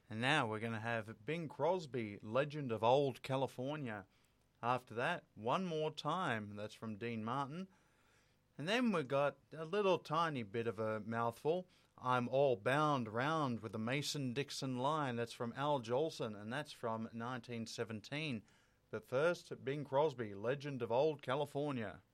And now we're going to have Bing Crosby, Legend of Old California. After that, One More Time, that's from Dean Martin. And then we got a little tiny bit of a mouthful, I'm All Bound Round with the Mason-Dixon Line, that's from Al Jolson, and that's from 1917. But first, Bing Crosby, Legend of Old California.